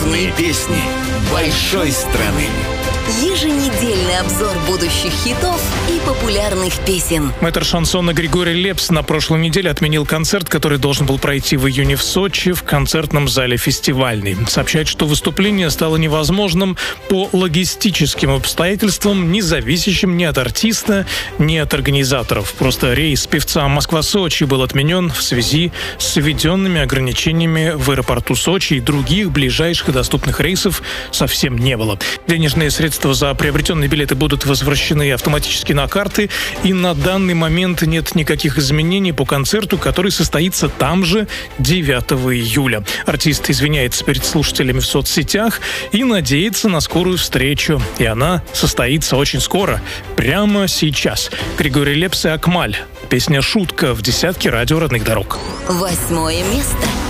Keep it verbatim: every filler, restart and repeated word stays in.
Главные песни большой страны. Еженедельный обзор будущих хитов и популярных песен. Мэтр шансона Григорий Лепс на прошлой неделе отменил концерт, который должен был пройти в июне в Сочи в концертном зале «Фестивальный». Сообщает, что выступление стало невозможным по логистическим обстоятельствам, не зависящим ни от артиста, ни от организаторов. Просто рейс певца Москва-Сочи был отменен в связи с введенными ограничениями в аэропорту Сочи, и других ближайших и доступных рейсов совсем не было. Денежные средства за приобретенные билеты будут возвращены автоматически на карты, и на данный момент нет никаких изменений по концерту, который состоится там же девятого июля. Артист извиняется перед слушателями в соцсетях и надеется на скорую встречу. И она состоится очень скоро, прямо сейчас. Григорий Лепс и Акмаль. Песня «Шутка» в десятке радио родных дорог. Восьмое место.